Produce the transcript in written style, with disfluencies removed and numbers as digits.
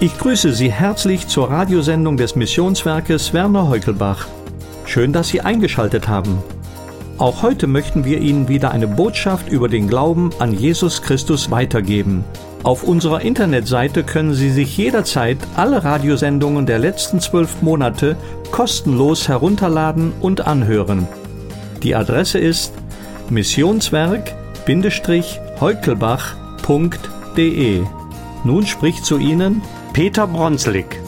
Ich grüße Sie herzlich zur Radiosendung des Missionswerkes Werner Heukelbach. Schön, dass Sie eingeschaltet haben. Auch heute möchten wir Ihnen wieder eine Botschaft über den Glauben an Jesus Christus weitergeben. Auf unserer Internetseite können Sie sich jederzeit alle Radiosendungen der letzten 12 Monate kostenlos herunterladen und anhören. Die Adresse ist missionswerk-heukelbach.de. Nun spricht zu Ihnen Peter Bronslik.